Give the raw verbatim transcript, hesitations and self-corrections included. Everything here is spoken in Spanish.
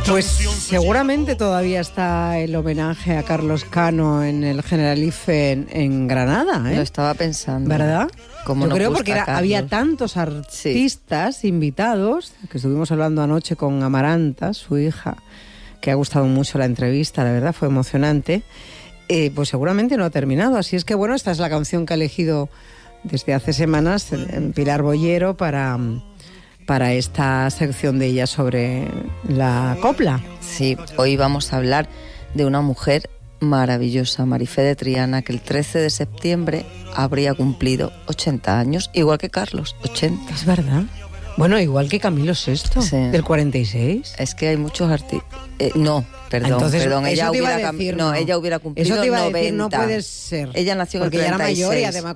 Pues seguramente todavía está el homenaje a Carlos Cano en el Generalife en, en Granada, ¿eh? Lo estaba pensando. ¿Verdad? Como Yo nos creo gusta porque era, Carlos. había tantos artistas sí. invitados, que estuvimos hablando anoche con Amaranta, su hija, que ha gustado mucho la entrevista, la verdad, fue emocionante. Eh, pues seguramente no ha terminado, así es que bueno, esta es la canción que ha elegido desde hace semanas en Pilar Bollero para, para esta sección de ella sobre la copla. Sí, hoy vamos a hablar de una mujer maravillosa, Marifé de Triana, que el trece de septiembre habría cumplido ochenta años, igual que Carlos, ochenta. Es verdad. Bueno, igual que Camilo sexto, sí. Del cuarenta y seis. Es que hay muchos artistas... Eh, no, perdón, Entonces, perdón. Ella eso te iba hubiera, a decir, no, no. ella hubiera cumplido Eso te iba a noventa. decir, no puede ser. Ella nació en porque el treinta y seis. Porque ya era mayor y además